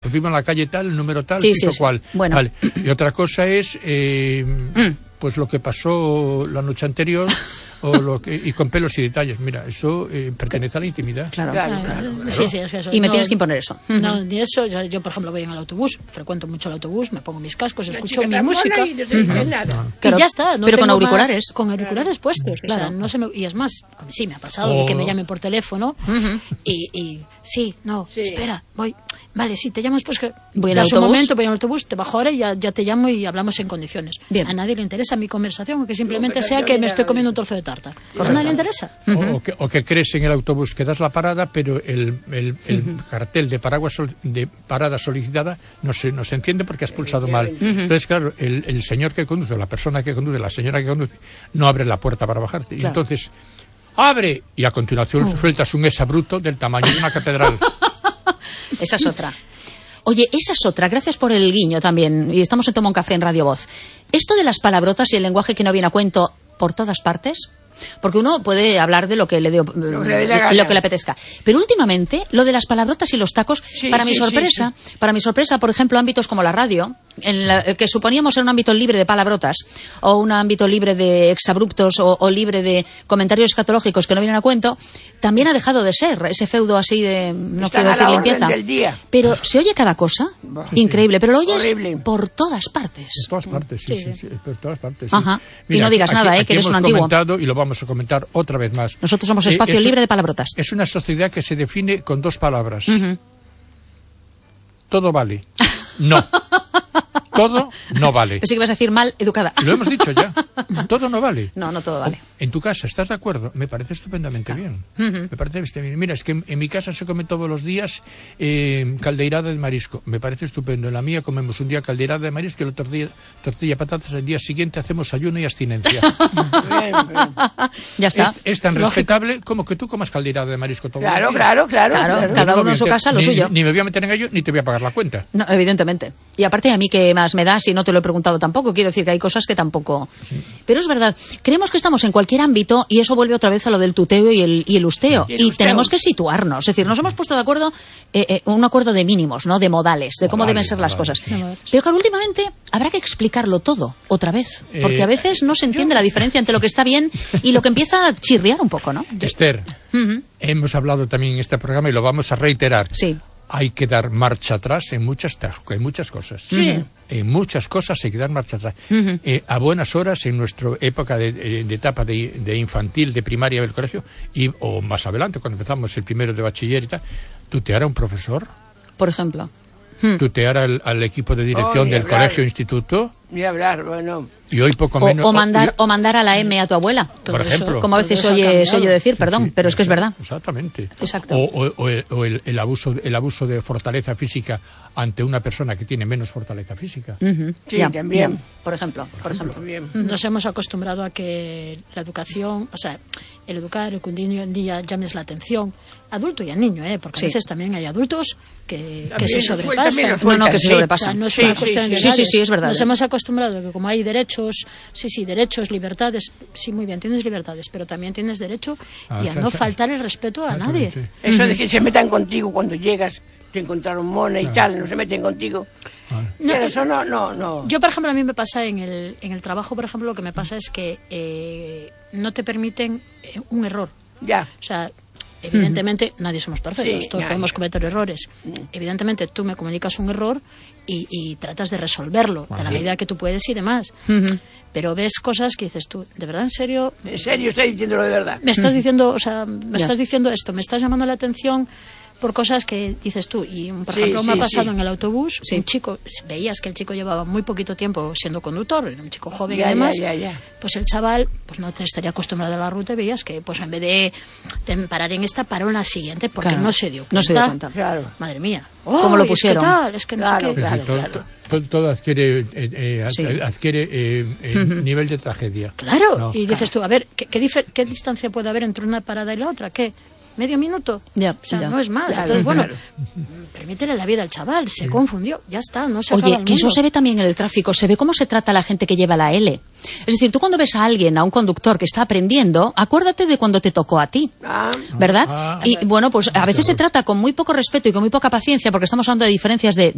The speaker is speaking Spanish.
pues vivo en la calle tal, el número tal, sí. cual. Bueno. Vale. Y otra cosa es, pues lo que pasó la noche anterior... y con pelos y detalles. Mira, eso pertenece a la intimidad. Claro. Sí, es que eso. Y me tienes que imponer eso. No, ni eso. Yo, por ejemplo, voy en el autobús, frecuento mucho el autobús, me pongo mis cascos, escucho mi música. Y no se dice nada. Y ya está. No pero con tengo auriculares. Con auriculares puestos. Claro. O sea, no se me, y es más, sí me ha pasado de que me llamen por teléfono y sí, espera, voy. Vale, sí, te llamo después que... Voy en un momento, voy en el autobús, te bajo ahora y ya te llamo y hablamos en condiciones. Bien. A nadie le interesa mi conversación, aunque simplemente sea que me estoy comiendo un trozo de tarta. A nadie le interesa. O que crees en el autobús que das la parada, pero el cartel de parada solicitada no se enciende porque has pulsado mal. Entonces, claro, el señor que conduce, la persona que conduce, la señora que conduce, no abre la puerta para bajarte. Claro. Y entonces, ¡abre! Y a continuación sueltas un exabrupto del tamaño de una catedral. Esa es otra. Oye, esa es otra. Gracias por el guiño también. Y estamos en Toma un Café en Radio Voz. Esto de las palabrotas y el lenguaje que no viene a cuento por todas partes... Porque uno puede hablar de lo que le apetezca. Pero últimamente, lo de las palabrotas y los tacos, para mi sorpresa, por ejemplo, ámbitos como la radio, que suponíamos ser un ámbito libre de palabrotas, o un ámbito libre de exabruptos, o libre de comentarios escatológicos que no vienen a cuento, también ha dejado de ser ese feudo así de, no quiero decir limpieza. Pero se oye cada cosa, increíble, pero lo oyes por todas partes. Por todas partes, sí, por todas partes. Ajá. Mira, y no digas nada, que eres un antiguo. Y lo vamos a comentar otra vez más. Nosotros somos espacio libre de palabrotas. Es una sociedad que se define con dos palabras. Todo vale. No. Todo no vale. Pensé que ibas a decir mal educada. Lo hemos dicho ya. Todo no vale. No todo vale. En tu casa, ¿estás de acuerdo? Me parece estupendamente bien. Me parece bien. Mira, es que en mi casa se come todos los días caldeirada de marisco. Me parece estupendo. En la mía comemos un día caldeirada de marisco y el otro día tortilla de patatas. El día siguiente hacemos ayuno y abstinencia. Bien. Ya está. Es tan respetable como que tú comas caldeirada de marisco todo el día. Claro. Cada uno en su casa lo suyo. Ni me voy a meter en ello, ni te voy a pagar la cuenta. No, evidentemente. Y aparte, a mí que más me da si no te lo he preguntado tampoco. Quiero decir que hay cosas que tampoco... Pero es verdad, creemos que estamos en cualquier ámbito y eso vuelve otra vez a lo del tuteo y el usteo. Y tenemos que situarnos. Es decir, nos hemos puesto de acuerdo, un acuerdo de mínimos, ¿no? De modales, de cómo deben ser las cosas. Pero claro, últimamente habrá que explicarlo todo otra vez. Porque a veces no se entiende la diferencia entre lo que está bien y lo que empieza a chirriar un poco, ¿no? Esther, hemos hablado también en este programa y lo vamos a reiterar. Sí. Hay que dar marcha atrás en muchas cosas. Sí. En muchas cosas hay que dar marcha atrás. A buenas horas, en nuestra época de etapa de infantil, de primaria del colegio, o más adelante, cuando empezamos el primero de bachiller y tal, tutear a un profesor. Por ejemplo. Tutear al equipo de dirección del colegio o instituto. Ni hablar, bueno. Y hoy poco menos. O mandar a la M a tu abuela. Por ejemplo. Como a veces oye decir, perdón, pero es que es verdad. Exactamente. Exacto. O el abuso de fortaleza física ante una persona que tiene menos fortaleza física. Sí, también. Ya. Por ejemplo. Bien. Nos hemos acostumbrado a que la educación, o sea, el educar, el que un día llames la atención, adulto y al niño, porque a veces también hay adultos que se sobrepasan. No, que se sobrepasan. O sea, no es una cuestión de edades. Sí, es verdad. Nos hemos acostumbrado a que como hay derechos, derechos, libertades, sí, muy bien, tienes libertades, pero también tienes derecho y a no faltar el respeto a nadie. Eso de que se metan contigo cuando llegas, te encontraron mona y tal, no se meten contigo. No, eso no. Yo, por ejemplo, a mí me pasa en el trabajo, por ejemplo, lo que me pasa es que no te permiten un error. Ya. O sea, evidentemente nadie somos perfectos, todos podemos cometer errores. Evidentemente tú me comunicas un error y tratas de resolverlo de la medida que tú puedes y demás. Pero ves cosas que dices tú, ¿de verdad, en serio? ¿En serio estás diciéndolo de verdad? Me estás diciendo, o sea, me estás diciendo esto, me estás llamando la atención por cosas que dices tú. Y, por ejemplo, me ha pasado en el autobús, un chico, veías que el chico llevaba muy poquito tiempo siendo conductor, era un chico joven y demás, pues el chaval pues no te estaría acostumbrado a la ruta y veías que pues en vez de parar en esta, paró en la siguiente porque no se dio cuenta. No se dio cuenta. Claro. Madre mía. ¿Cómo lo pusieron? Es que no sé qué. Todo adquiere nivel de tragedia. Claro, y dices tú, a ver, ¿qué distancia puede haber entre una parada y la otra? ¿Qué? ¿Medio minuto? No es más. Entonces, permítele la vida al chaval, se confundió, ya está, no se acaba el mundo. Que eso se ve también en el tráfico, se ve cómo se trata a la gente que lleva la L. Es decir, tú cuando ves a alguien, a un conductor que está aprendiendo, acuérdate de cuando te tocó a ti, ¿verdad? Y bueno, pues a veces se trata con muy poco respeto y con muy poca paciencia, porque estamos hablando de diferencias de